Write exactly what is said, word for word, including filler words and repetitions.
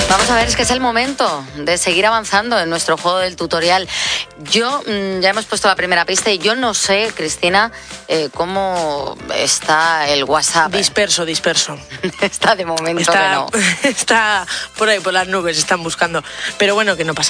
Vamos a ver, es que es el momento de seguir avanzando en nuestro juego del tutorial. Yo, mmm, ya hemos puesto la primera pista y yo no sé, Cristina, eh, cómo está el WhatsApp. Disperso, disperso. Está de momento está, que no. Está por ahí, por las nubes, están buscando. Pero bueno, que no pasa